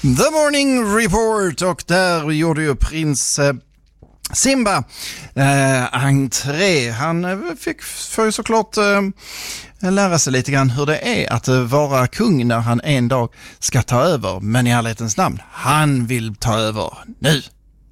The Morning Report, och där gjorde ju prins Simba entré. Han får ju såklart lära sig lite grann hur det är att vara kung när han en dag ska ta över. Men i ärlighetens namn, han vill ta över nu.